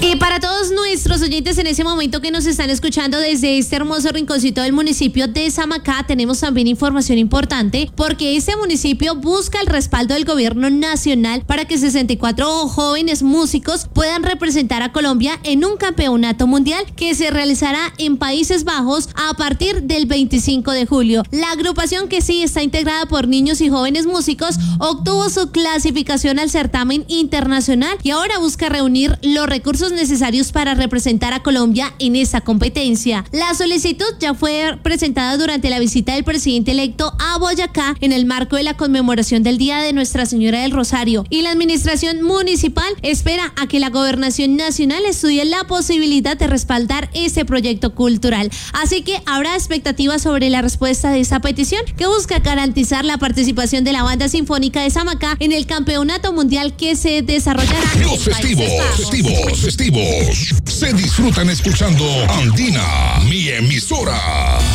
Para todos nuestros oyentes en ese momento que nos están escuchando desde este hermoso rinconcito del municipio de Samacá, tenemos también información importante porque este municipio busca el respaldo del gobierno nacional para que 64 jóvenes músicos puedan representar a Colombia en un campeonato mundial que se realizará en Países Bajos a partir del 25 de julio. La agrupación, que sí está integrada por niños y jóvenes músicos, obtuvo su clasificación al certamen internacional y ahora busca reunir los recursos necesarios para representar a Colombia en esta competencia. La solicitud ya fue presentada durante la visita del presidente electo a Boyacá en el marco de la conmemoración del Día de Nuestra Señora del Rosario, y la administración municipal espera a que la Gobernación Nacional estudie la posibilidad de respaldar este proyecto cultural. Así que habrá expectativas sobre la respuesta de esta petición, que busca garantizar la participación de la Banda Sinfónica de Samacá en el campeonato mundial que se desarrollará Los festivos se disfrutan escuchando Andina, mi emisora.